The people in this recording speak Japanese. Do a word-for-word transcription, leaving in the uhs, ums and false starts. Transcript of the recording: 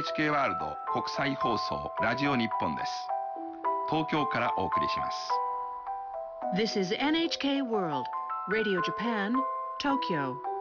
エイチケー ワールド国際放送ラジオ日本です。東京からお送りします。 This is エヌエイチケー World Radio Japan, Tokyo.